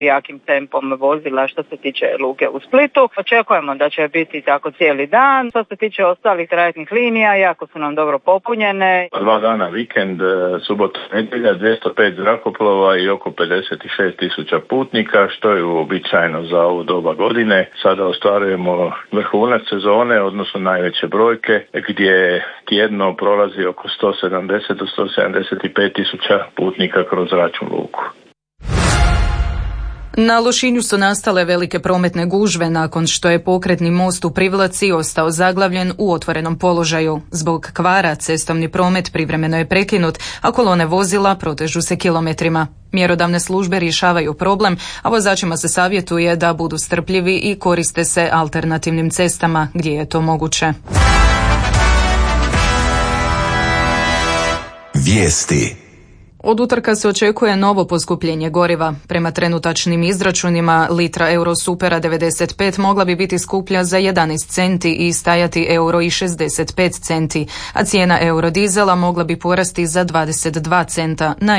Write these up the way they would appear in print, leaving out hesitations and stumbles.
jakim tempom vozila što se tiče luke u Splitu. Očekujemo da će biti tako cijeli dan. Što se tiče ostalih trajektnih linija, jako su nam dobro popunjene. 2 dana vikend, subota, nedjelja, 205 zrakoplova i oko 56.000 putnika, što je uobičajeno za ovu doba godine. Sada ostvarujemo vrhunac sezone, odnosno najveće brojke, gdje tjedno prolazi oko 170 do 175.000 putnika kroz zračnu luku. Na Lošinju su nastale velike prometne gužve nakon što je pokretni most u Privlaci ostao zaglavljen u otvorenom položaju. Zbog kvara cestovni promet privremeno je prekinut, a kolone vozila protežu se kilometrima. Mjerodavne službe rješavaju problem, a vozačima se savjetuje da budu strpljivi i koriste se alternativnim cestama gdje je to moguće. Vijesti. Od utorka se očekuje novo poskupljenje goriva. Prema trenutačnim izračunima, litra Eurosupera 95 mogla bi biti skuplja za 11 centi i stajati €65, a cijena Eurodizela mogla bi porasti za 22 centa na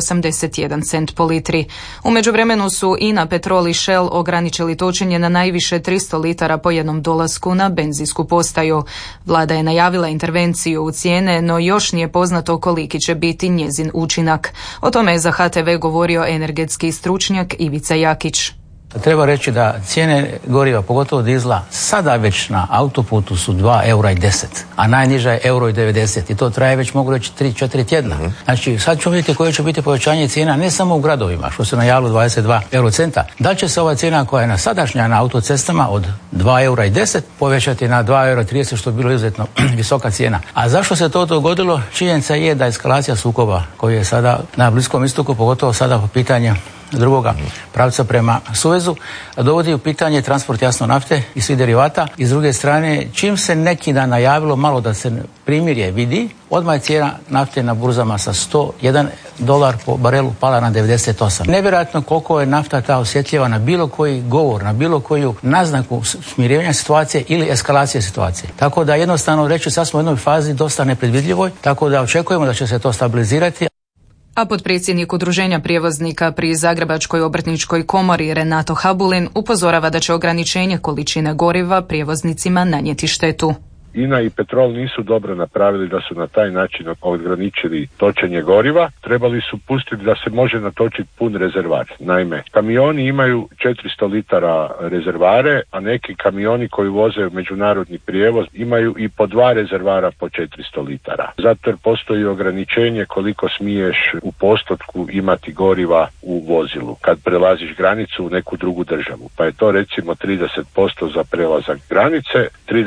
€81 po litri. U međuvremenu su INA, Petrol i Shell ograničili točenje na najviše 300 litara po jednom dolasku na benzinsku postaju. Vlada je najavila intervenciju u cijene, no još nije poznato koliki će biti njezin učinak. O tome je za HTV govorio energetski stručnjak Ivica Jakić. Treba reći da cijene goriva, pogotovo dizla, sada već na autoputu su €2,10, a najniža je €1,90 i to traje već, mogu reći, 3-4 tjedna. Znači, sad ćemo vidjeti koje će biti povećanje cijena ne samo u gradovima, što se najavilo 22 eurocenta. Da će se ova cijena koja je na sadašnja na autocestama od €2,10 povećati na €2,30, što je bilo izuzetno visoka cijena. A zašto se to dogodilo? Činjenica je da eskalacija sukoba koji je sada na Bliskom istoku, pogotovo sada po pitanju drugoga pravca prema Suezu, dovodi u pitanje transport jasno nafte i svih derivata. I s druge strane, čim se neki dan najavilo malo da se primirje vidi, odmah je cijena nafte na burzama sa $101 po barelu pala na 98. Nevjerojatno koliko je nafta ta osjetljiva na bilo koji govor, na bilo koju naznaku smirivanja situacije ili eskalacije situacije. Tako da jednostavno reći, sad smo u jednoj fazi dosta nepredvidljivoj, tako da očekujemo da će se to stabilizirati. A potpredsjednik Udruženja prijevoznika pri Zagrebačkoj obrtničkoj komori Renato Habulin upozorava da će ograničenje količine goriva prijevoznicima nanijeti štetu. INA i Petrol nisu dobro napravili da su na taj način ograničili točenje goriva. Trebali su pustiti da se može natočiti pun rezervar. Naime, kamioni imaju 400 litara rezervare, a neki kamioni koji voze međunarodni prijevoz imaju i po 2 rezervara po 400 litara. Zato jer postoji ograničenje koliko smiješ u postotku imati goriva u vozilu kad prelaziš granicu u neku drugu državu. Pa je to recimo 30% za prelazak granice,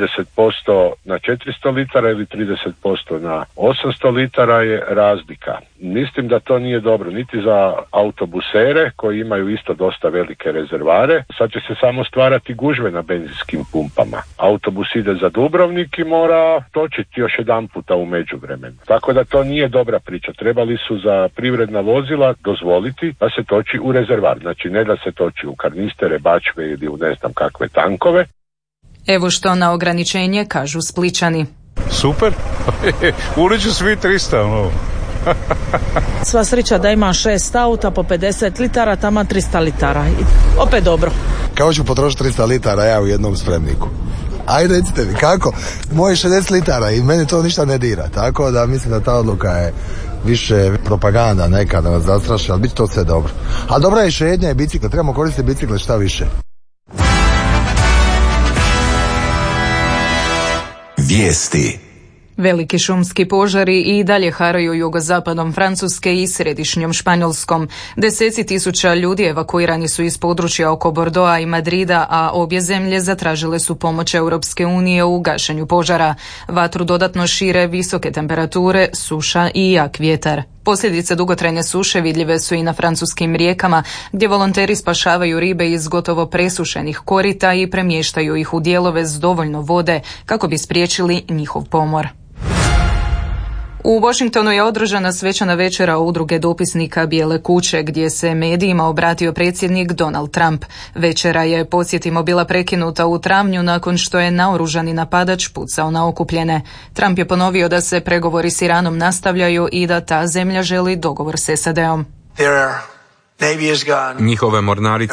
30% na 400 litara ili 30% na 800 litara je razlika. Mislim da to nije dobro niti za autobusere koji imaju isto dosta velike rezervare. Sad će se samo stvarati gužve na benzinskim pumpama. Autobus ide za Dubrovnik i mora točiti još jedan puta u međuvremenu. Tako da to nije dobra priča. Trebali su za privredna vozila dozvoliti da se toči u rezervar. Znači ne da se toči u karnistere, bačve ili u ne znam kakve tankove. Evo što na ograničenje kažu Spličani. Super, uliču svi 300, Sva sreća da ima 6 auta po 50 litara, tamo 300 litara. Opet dobro. Kako ću potrošiti 300 litara ja u jednom spremniku? Ajde, recite mi, kako? Moje 60 litara i meni to ništa ne dira. Tako da mislim da ta odluka je više propaganda neka da nas zastraši, ali bit će to sve dobro. A dobra je šetnja i bicikla, trebamo koristiti bicikle šta više. Vijesti. Veliki šumski požari i dalje haraju jugozapadom Francuske i središnjom Španjolskom. Deseci tisuća ljudi evakuirani su iz područja oko Bordeauxa i Madrida, a obje zemlje zatražile su pomoć Europske unije u gašenju požara. Vatru dodatno šire visoke temperature, suša i jak vjetar. Posljedice dugotrajne suše vidljive su i na francuskim rijekama, gdje volonteri spašavaju ribe iz gotovo presušenih korita i premještaju ih u dijelove s dovoljno vode kako bi spriječili njihov pomor. U Washingtonu je održana svečana večera udruge dopisnika Bijele kuće, gdje se medijima obratio predsjednik Donald Trump. Večera je, podsjetimo, bila prekinuta u travnju nakon što je naoružani napadač pucao na okupljene. Trump je ponovio da se pregovori s Iranom nastavljaju i da ta zemlja želi dogovor s SAD-om. Njihove mornarice